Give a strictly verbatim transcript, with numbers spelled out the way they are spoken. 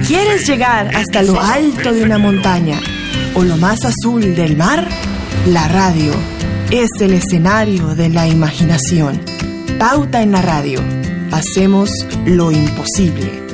¿Quieres llegar hasta lo alto de una montaña o lo más azul del mar? La radio es el escenario de la imaginación. Pauta en la radio. Hacemos lo imposible.